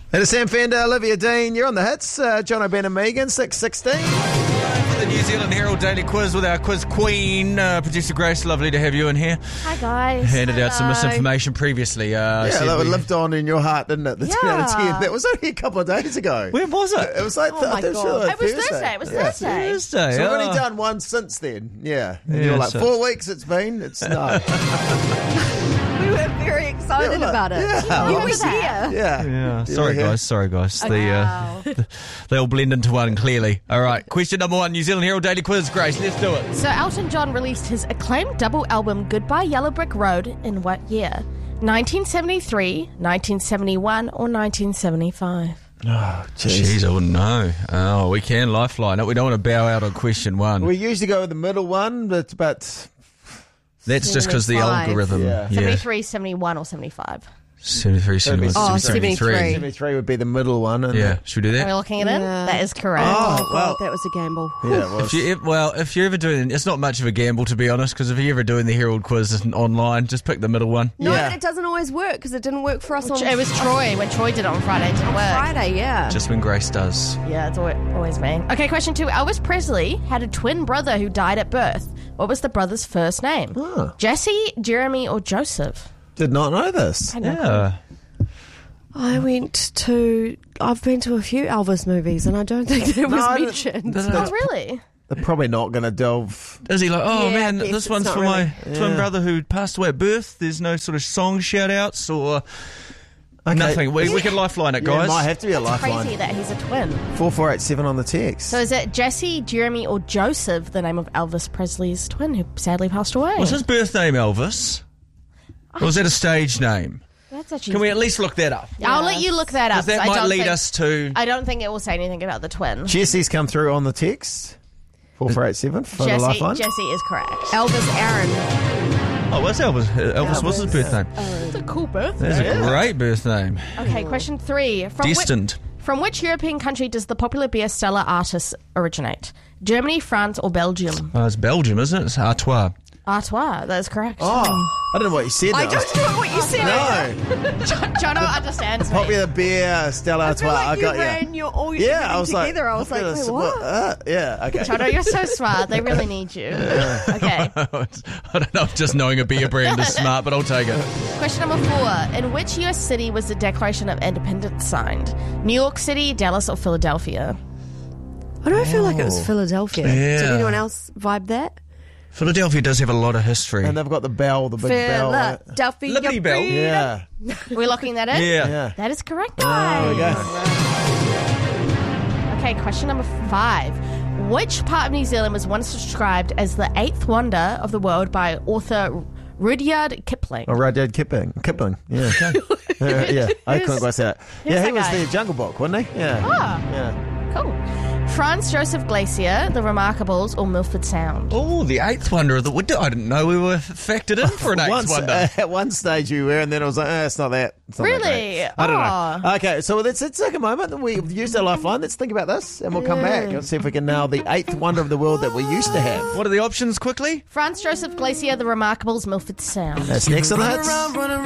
It is Sam Fender, Olivia Dean. You're on the hits. John O'Brien and Megan, 6:16. For the New Zealand Herald Daily Quiz with our quiz queen, producer Grace. Lovely to have you in here. Hi, guys. Handed out some misinformation previously. That lived on in your heart, didn't it? The 10 out of 10. That was only a couple of days ago. When was it? It was like Oh my God. it was Thursday. It was Thursday. Thursday. So we've only done one since then. Yeah. And you're like, so- 4 weeks it's been. It's no. We were very excited about it. Yeah. You were Remember that? here. Yeah. Yeah, You sorry were here. guys. Wow. They all blend into one clearly. All right, question number 1, New Zealand Herald Daily Quiz. Grace, let's do it. So Elton John released his acclaimed double album Goodbye Yellow Brick Road in what year? 1973, 1971 or 1975? Oh, Jeez, I wouldn't know. Oh, we can lifeline it. We don't want to bow out on question 1. We usually go with the middle one, but That's just because the 75. algorithm. Yeah. 73, 71 or 75? 73, 71, Oh, 73. 73 would be the middle one. And Yeah, should we do Are we that? looking it in? Yeah. That is correct. Oh, God, well. that was a gamble. Yeah, it was. If you're ever doing, it's not much of a gamble to be honest, because if you're ever doing the Herald Quiz online, just pick the middle one. No, Yeah. it doesn't always work because it didn't work for us on It was Troy. When Troy did it on Friday, it didn't work. Friday, yeah. Just when Grace does. Yeah, it's always me. Okay, question 2. Elvis Presley had a twin brother who died at birth. What was the brother's first name? Oh. Jesse, Jeremy, or Joseph? Did not know this. Yeah. I've been to a few Elvis movies and I don't think that was I don't- mentioned. Oh, really? They're probably not going to delve. Is he like, oh Yeah, man, I guess this it's one's not for really- my twin brother who passed away at birth. There's no sort of song shout outs or nothing. We can lifeline it, Yeah, guys. it might have to be a Crazy lifeline. that he's a twin. 4487 on the text. So is it Jesse, Jeremy, or Joseph, the name of Elvis Presley's twin who sadly passed away? Was his birth name Elvis? Or was that a stage name? That's actually... Can we at least look that up? I'll let you look that up. Because that I might don't lead think- us to... I don't think it will say anything about the twin. Jesse's come through on the text. 4487 for the Jesse lifeline. is correct. Elvis Aaron. Oh, what's Elvis? Elvis, what's his birth name? It's a cool birth. That's a great birth name. Okay, question 3. Destined. From which European country does the popular beer Stella Artois originate? Germany, France, or Belgium? Oh, it's Belgium, isn't it? It's Artois. Artois, that is correct. Oh, I don't know what you said. I though. don't know what you said. No. Jono understands me. Popular beer, Stella I Artois. feel like I you got ran you. all your Yeah, I was everything together. like, I was like, popular wait, what? Yeah, okay. Jono, you're so smart. They really need you. Okay. I don't know if just knowing a beer brand is smart, but I'll take it. Question number 4. In which U.S. city was the Declaration of Independence signed? New York City, Dallas, or Philadelphia? Why do I feel like it was Philadelphia? Yeah. Did anyone else vibe that? Philadelphia does have a lot of history. And they've got the bell, the big bell. Right? Philadelphia. Liberty Bell. Yeah. We're locking that in? Yeah. That is correct, There we guys. go. Okay, question number 5. Which part of New Zealand was once described as the 8th wonder of the world by author Rudyard Kipling? Oh, Rudyard Kipling. Yeah. Yeah. I couldn't quite say that. Yeah, he that was guy? the Jungle Book, wasn't he? Yeah. Ah. Yeah. Cool. Franz Joseph Glacier, The Remarkables, or Milford Sound? Oh, the 8th wonder of the winter. I didn't know we were factored in for an 8th wonder. At one stage you were, and then I was like, it's not that. It's not that Really? great. I don't know. Okay, so let's take a moment. We've used our lifeline. Let's think about this, and we'll come back and see if we can nail the 8th wonder of the world that we used to have. What are the options quickly? Franz Joseph Glacier, The Remarkables, Milford Sound. That's next on the hits.